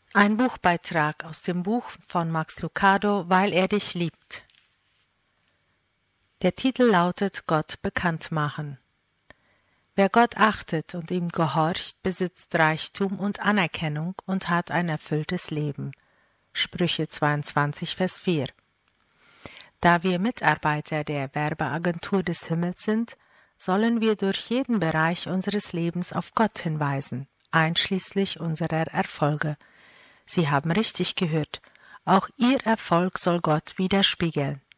Ein Buchbeitrag aus dem Buch von Max Lucado, Weil er dich liebt. Der Titel lautet Gott bekannt machen. Wer Gott achtet und ihm gehorcht, besitzt Reichtum und Anerkennung und hat ein erfülltes Leben. Sprüche 22, Vers 4. Da wir Mitarbeiter der Werbeagentur des Himmels sind, sollen wir durch jeden Bereich unseres Lebens auf Gott hinweisen, einschließlich unserer Erfolge. Sie haben richtig gehört, auch Ihr Erfolg soll Gott widerspiegeln.